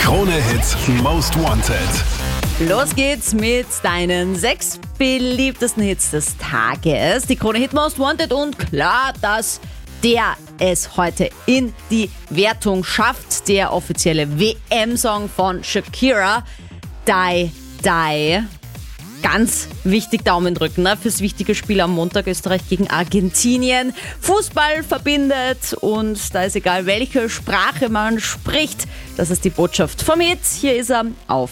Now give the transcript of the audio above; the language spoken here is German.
Krone-Hit Most Wanted. Los geht's mit deinen 6 beliebtesten Hits des Tages. Die Krone Hit Most Wanted und klar, dass der es heute in die Wertung schafft. Der offizielle WM-Song von Shakira, Die Die. Ganz wichtig, Daumen drücken, ne? Fürs wichtige Spiel am Montag, Österreich gegen Argentinien. Fußball verbindet und da ist egal, welche Sprache man spricht. Das ist die Botschaft vom Hit. Hier ist er auf